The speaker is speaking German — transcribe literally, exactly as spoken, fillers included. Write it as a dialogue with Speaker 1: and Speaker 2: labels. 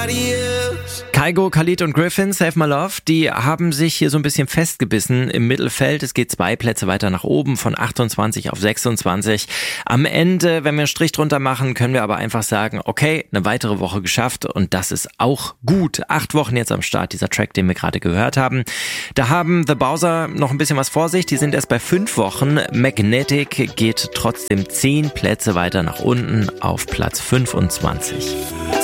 Speaker 1: Kygo, Khalid und Griffin, Save My Love, die haben sich hier so ein bisschen festgebissen im Mittelfeld. Es geht zwei Plätze weiter nach oben, von achtundzwanzig auf sechsundzwanzig. Am Ende, wenn wir einen Strich drunter machen, können wir aber einfach sagen, okay, eine weitere Woche geschafft und das ist auch gut. Acht Wochen jetzt am Start, dieser Track, den wir gerade gehört haben. Da haben The Bowser noch ein bisschen was vor sich. Die sind erst bei fünf Wochen. Magnetic geht trotzdem zehn Plätze weiter nach unten auf Platz fünfundzwanzig.